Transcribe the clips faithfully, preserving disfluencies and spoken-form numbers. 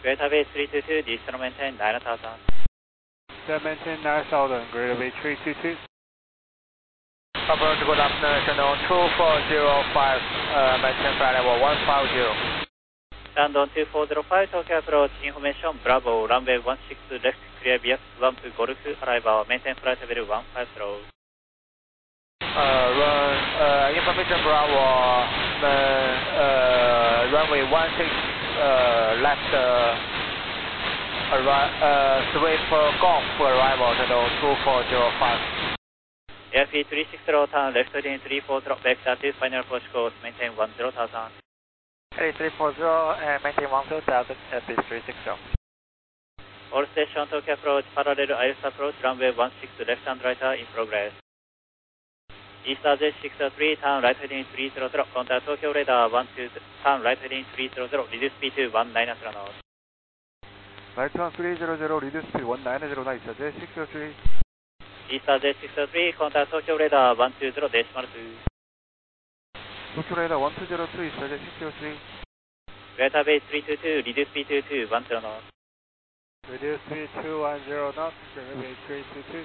Greater Bay three two two, descend maintain nine thousand. Descend maintain nine thousand, Greater Bay three two two. Approach good afternoon, channel two four zero five, uh, maintain flight level one five zero. London two four zero five, Tokyo approach, information, Bravo, runway one six left, clear V X one to Golf, arrival, maintain flight level one five zero. Uh, run, uh, information Bravo, uh, uh, runway one six, uh, left, uh, arri uh, three for golf for arrival, channel two four zero five. Airfield three six zero, turn left heading three four zero, vector two, final approach course, maintain one zero thousand. Heading three four zero, and maintain one zero thousand, Airfield three six zero. All station Tokyo approach, parallel I S approach, runway one six left and right in progress. East R J six three, turn right heading three zero zero, contact Tokyo radar one two, turn right heading three zero zero, reduce speed to one nine zero knots. Right turn three zero zero, reduce speed one nine zero knots, East R J six three. East R J six three, contact Tokyo radar one two zero, decimal two. Tokyo radar one two zero two, East R J six three. Greater Bay three two two, reduce speed to two one zero knots. Reduce speed two one zero knots, Greater Bay three two two.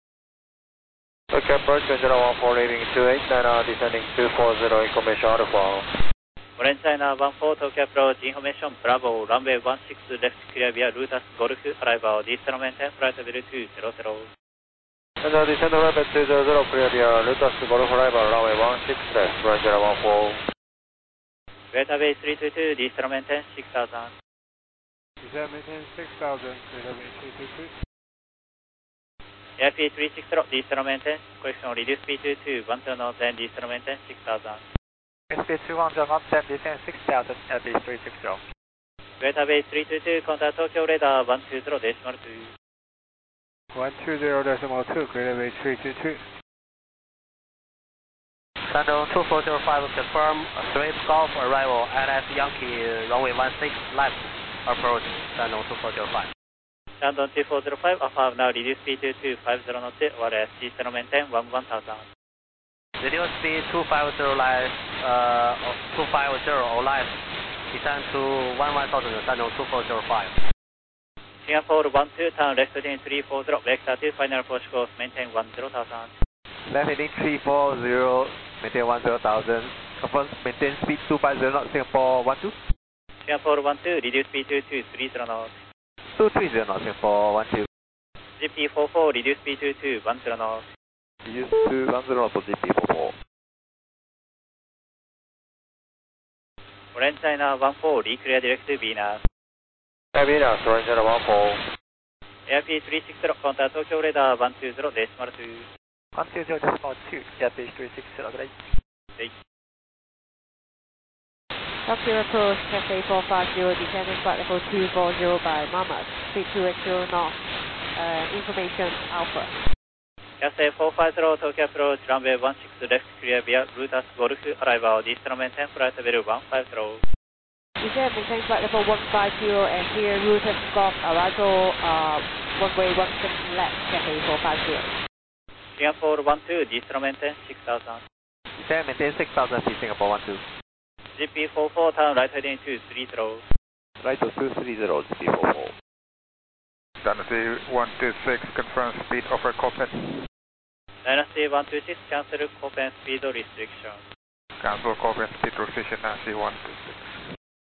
Tokyo approach, zero one four, leaving two eight, then uh, descending two four zero, information out of follow. Orange China one four, Tokyo approach, information, Bravo, runway one six left, clear via Lutas Golf, arrival, descend maintain flight level two zero zero. And uh, descend rapid two zero zero, clear via Lutas Golf, arrival, runway one six left, Orange China one four. Greater Bay three two two, descend maintain six thousand. Descend maintain six thousand, Greater Bay three two two. Airfield three six zero, descend maintain, correction, reduce speed to two one zero knots, then descend maintain six thousand. Speed two one zero knots, then descend six thousand, Airfield three six zero. Greater Bay three two two, contact Tokyo radar one two zero, decimal two. one two zero decimal two, Greater Bay three two two. Channel two four zero five, confirm three golf arrival, L S Yankee, runway one six left, approach, channel two four zero five. London two four zero five, affirm now, reduce speed to two five zero knots, or S, descend maintain one one thousand. Reduce speed two five zero left, uh, two five zero or left, descend to one one thousand, channel two four zero five. Singapore one two, turn left heading three four zero, vector two, final approach course, maintain one zero thousand. Left heading three four zero, maintain one zero thousand. Confirm, maintain speed two five zero knots, Singapore one two. Singapore one two, reduce speed to two three zero knots. two three zero knots, Singapore one two. G P four four, reduce speed to two one zero knots. Reduce to one zero knots for G P four four. Orange China one four, declare direct to Venus. Air Venus, Orange China one four. Airfield three six zero, contact Tokyo radar one two zero, decimal two. one two zero decimal two, Airfield three six zero, great. Great. Tokyo approach, Cathay four five zero, descending flight level two four zero by Monmouth, speed two eight zero knots, uh, information Alpha. Cathay four five zero, Tokyo approach, runway one six left, clear via Lutas Golf, arrival, descend maintain flight level one five zero. Descend maintain flight level one five zero and clear Lutas Golf, arrival, uh, runway one six left, Cathay four five zero. Singapore one two, descend maintain six thousand. Descend maintain six thousand feet, Singapore one two. G P four four, turn right heading two three zero. Right to two three zero, G P four four. Dynasty one two six, confirm speed over Copen. Dynasty one two six, cancel Copen speed restriction. Cancel Copen speed restriction, Dynasty one two six.